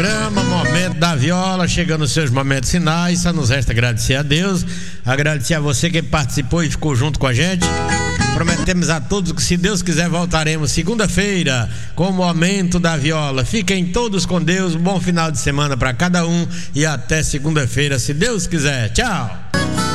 Programa Momento da Viola, chegando os seus momentos finais. Só nos resta agradecer a Deus, agradecer a você que participou e ficou junto com a gente. Prometemos a todos que, se Deus quiser, voltaremos segunda-feira com o Momento da Viola. Fiquem todos com Deus, um bom final de semana para cada um e até segunda-feira, se Deus quiser. Tchau.